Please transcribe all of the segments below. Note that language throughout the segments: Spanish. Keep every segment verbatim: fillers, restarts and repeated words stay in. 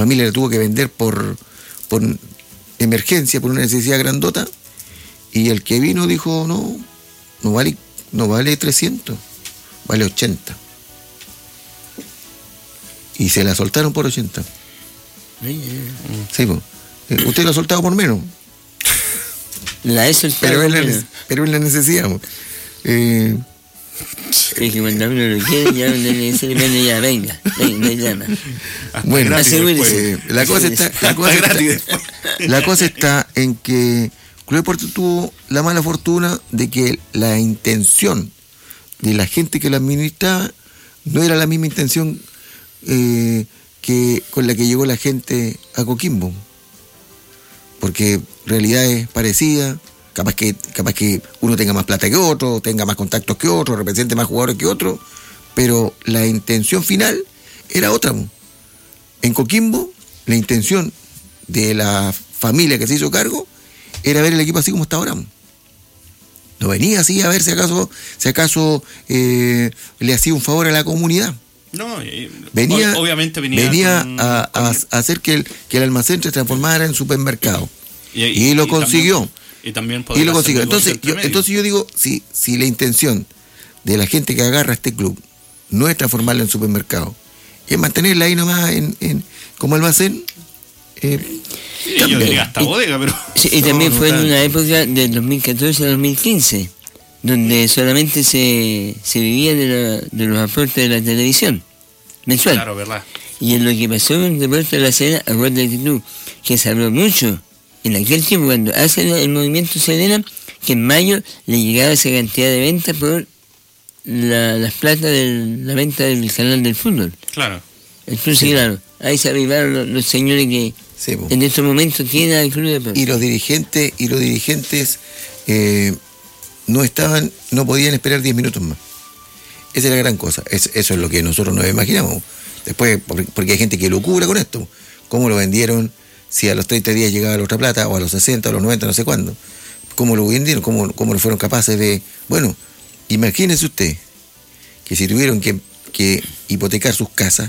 familia le tuvo que vender por, por emergencia, por una necesidad grandota, y el que vino dijo, no, no vale, no vale trescientos, vale ochenta. Y se la soltaron por ochenta. Sí, pues. Usted lo ha soltado por menos. La he soltado pero, por es menos. la, pero es la necesidad. Eh, Es que cuando uno lo quiere, ya uno le dice, bueno, ya, venga, venga, me llama. Bueno, eh, la cosa está, la cosa está, la cosa está en que Club Deportes tuvo la mala fortuna de que la intención de la gente que lo administraba no era la misma intención eh, que con la que llegó la gente a Coquimbo, porque realidad es parecida. Capaz que, capaz que uno tenga más plata que otro, tenga más contactos que otro, represente más jugadores que otro, pero la intención final era otra. En Coquimbo, la intención de la familia que se hizo cargo era ver el equipo así como está ahora. No venía así a ver si acaso, si acaso eh, le hacía un favor a la comunidad. No, eh, venía, obviamente venía, venía con, a, a, con... a hacer que el, que el almacén se transformara en supermercado. Y, y, y lo y consiguió. También, y también y lo consiguió. Entonces yo, entonces yo digo, si, si la intención de la gente que agarra este club no es transformarlo en supermercado, es mantenerla ahí nomás en, en como almacén. Eh, sí, yo diría hasta bodega, pero... Sí, y también no, fue no en una época del dos mil catorce al dos mil quince, donde solamente se, se vivía de, la, de los aportes de la televisión mensual. Claro, verdad. Y en lo que pasó en el Deporte de la Serena, acuérdate tú, que se habló mucho en aquel tiempo, cuando hace el movimiento Serena, que en mayo le llegaba esa cantidad de ventas por la, las plata de la venta del canal del fútbol. Claro. Entonces, sí. claro, ahí se avivaron los, los señores que sí, en estos momentos tienen al Club de Deportes. Y los dirigentes, y los dirigentes eh, no estaban, no podían esperar diez minutos más. Esa es la gran cosa. Es, eso es lo que nosotros nos imaginamos. Después, porque hay gente que lucura con esto. ¿Cómo lo vendieron? Si a los treinta días llegaba la otra plata, o a los sesenta, o a los noventa, no sé cuándo. ¿Cómo lo vendieron? ¿Cómo, cómo lo fueron capaces de...? Bueno, imagínense usted que si tuvieron que, que hipotecar sus casas,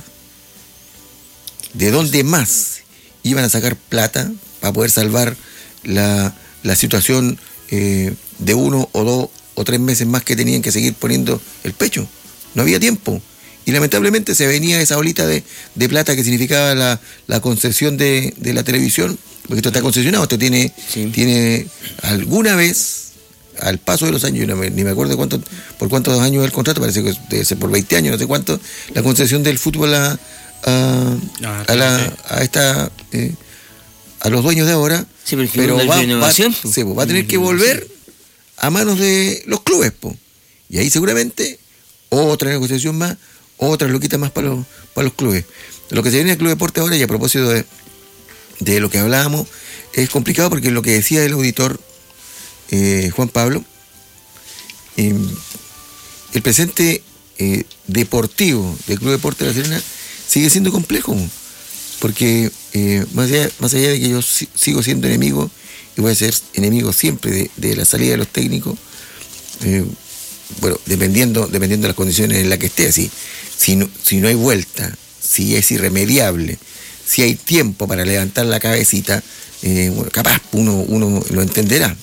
¿de dónde más iban a sacar plata para poder salvar la, la situación eh, de uno o dos o tres meses más que tenían que seguir poniendo el pecho? No había tiempo. Y lamentablemente se venía esa olita de, de plata que significaba la, la concesión de, de la televisión, porque esto está concesionado, esto tiene, sí. tiene alguna vez, al paso de los años, no me, ni me acuerdo cuánto, por cuántos años el contrato, parece que debe ser por veinte años, no sé cuánto, la concesión del fútbol a, a, ah, a, la, a esta eh, a los dueños de ahora, sí, pero va, va, sí, va a tener que volver a manos de los clubes, po. Y ahí seguramente otra negociación más, otras loquitas más para los, para los clubes. Lo que se viene al Club Deportes ahora, y a propósito de, de lo que hablábamos, es complicado porque lo que decía el auditor eh, Juan Pablo, eh, el presente eh, deportivo del Club Deportes de La Serena sigue siendo complejo, porque eh, más, allá, más allá de que yo si, sigo siendo enemigo, y voy a ser enemigo siempre de, de la salida de los técnicos, eh, bueno, dependiendo, dependiendo de las condiciones en las que esté, si, si, no, si no hay vuelta, si es irremediable, si hay tiempo para levantar la cabecita, eh, bueno, capaz uno, uno lo entenderá.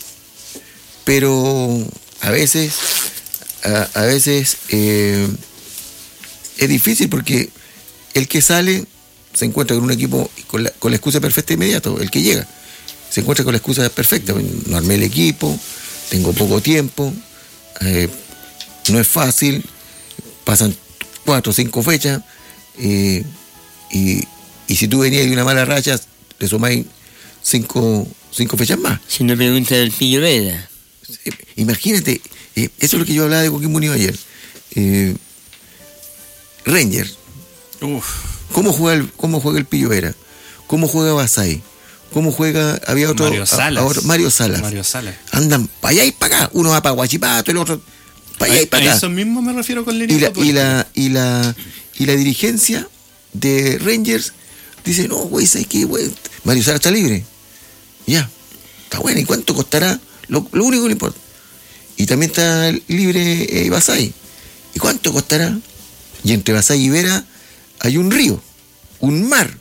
Pero a veces, a, a veces eh, es difícil porque el que sale se encuentra con un equipo con la, con la excusa perfecta inmediato, el que llega, se encuentra con la excusa perfecta, no armé el equipo, tengo poco tiempo, eh, no es fácil, pasan cuatro o cinco fechas, eh, y, y si tú venías de una mala racha, le sumáis cinco, cinco fechas más. Si no pregunta del Pillo Vera. Eh, imagínate, eh, eso es lo que yo hablaba de Coquimbo Unido ayer. Eh, Rangers. Uf. ¿Cómo juega el, cómo juega el Pillo Vera? ¿Cómo juega Basay? ¿Cómo juega? Había otro. Mario Salas. A, a otro, Mario Salas. Mario Salas. Andan para allá y para acá. Uno va para Huachipato, el otro para allá y para acá. A eso mismo me refiero con Lenito. Y la, y la, y la, y la dirigencia de Rangers dice, no, güey, ¿sabes qué, güey? Mario Salas está libre. Ya, está bueno. ¿Y cuánto costará? Lo, lo único que le importa. Y también está libre eh, Basay. ¿Y cuánto costará? Y entre Basay y Vera hay un río, un mar.